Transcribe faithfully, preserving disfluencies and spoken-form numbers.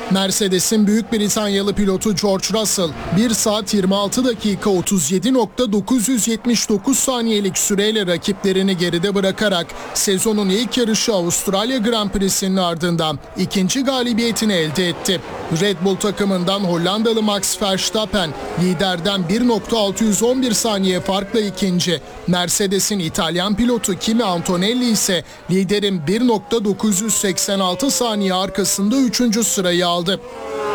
Mercedes'in Büyük Britanyalı pilotu George Russell bir saat yirmi altı dakika otuz yedi nokta dokuz yüz yetmiş dokuz saniyelik süreyle rakiplerini geride bırakarak sezonun ilk yarışı Avustralya Grand Prix'sinin ardından ikinci galibiyetini elde etti. Red Bull takımından Hollandalı Max Verstappen liderden bir nokta altı yüz on bir saniye farkla ikinci. Mercedes'in İtalyan pilotu Kimi Antonelli ise liderin bir nokta dokuz yüz seksen altı saniye arkasında üçüncü sırayı aldı.